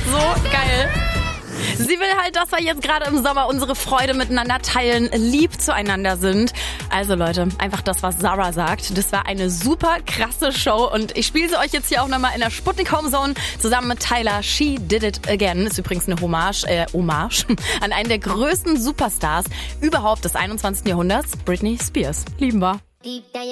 so geil. Sie will halt, dass wir jetzt gerade im Sommer unsere Freude miteinander teilen, lieb zueinander sind. Also Leute, einfach das, was Zara sagt. Das war eine super krasse Show und ich spiele sie euch jetzt hier auch nochmal in der Sputnik Home Zone zusammen mit Tyler. She Did It Again. Ist übrigens eine Hommage an einen der größten Superstars überhaupt des 21. Jahrhunderts, Britney Spears. Lieben wir.